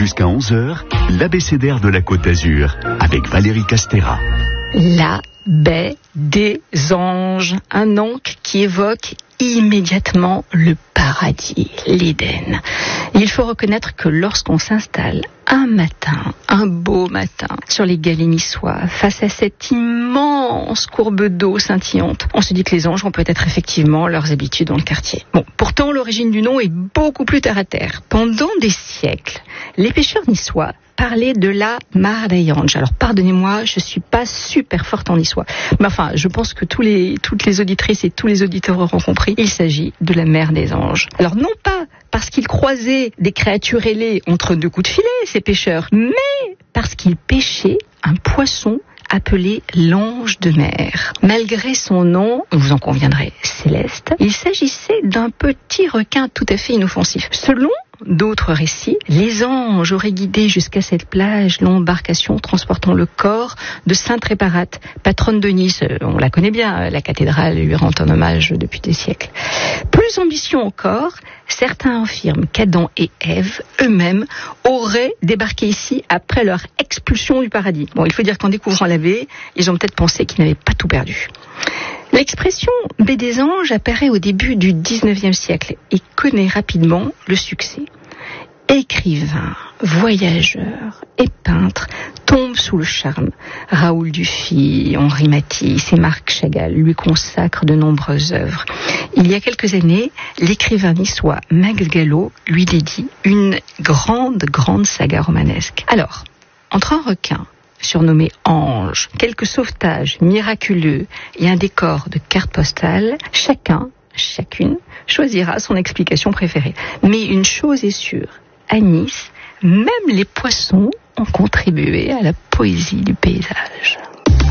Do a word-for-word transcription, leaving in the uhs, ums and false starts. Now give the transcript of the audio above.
Jusqu'à onze heures, l'abécédaire de la Côte d'Azur, avec Valérie Castera. La baie des anges, un nom qui évoque immédiatement le paradis, l'Éden. Il faut reconnaître que lorsqu'on s'installe un matin, un beau matin, sur les galets niçois, face à cette immense courbe d'eau scintillante, on se dit que les anges ont peut-être effectivement leurs habitudes dans le quartier. Bon, pourtant l'origine du nom est beaucoup plus terre à terre. Pendant des siècles, les pêcheurs niçois parlaient de la Mar des Anges. Alors pardonnez-moi, je suis pas super forte en niçois. Mais enfin, je pense que tous les, toutes les auditrices et tous les auditeurs auront compris. Il s'agit de la mer des anges. Alors non pas parce qu'ils croisaient des créatures ailées entre deux coups de filet, ces pêcheurs, mais parce qu'ils pêchaient un poisson appelé l'ange de mer. Malgré son nom, vous en conviendrez, céleste, il s'agissait d'un petit requin tout à fait inoffensif. Selon d'autres récits, les anges auraient guidé jusqu'à cette plage l'embarcation transportant le corps de Sainte Réparate, patronne de Nice. On la connaît bien, la cathédrale lui rend un hommage depuis des siècles. Plus ambitieux encore, certains affirment qu'Adam et Ève eux-mêmes auraient débarqué ici après leur expulsion du paradis. Bon, il faut dire qu'en découvrant la baie, ils ont peut-être pensé qu'ils n'avaient pas tout perdu. L'expression « baie des anges » apparaît au début du dix-neuvième siècle et connaît rapidement le succès. Écrivains, voyageurs et peintres tombent sous le charme. Raoul Dufy, Henri Matisse et Marc Chagall lui consacrent de nombreuses œuvres. Il y a quelques années, l'écrivain niçois Max Gallo lui dédie une grande, grande saga romanesque. Alors, entre un requin surnommé Ange, quelques sauvetages miraculeux et un décor de cartes postales, chacun, chacune, choisira son explication préférée. Mais une chose est sûre, à Nice, même les poissons ont contribué à la poésie du paysage.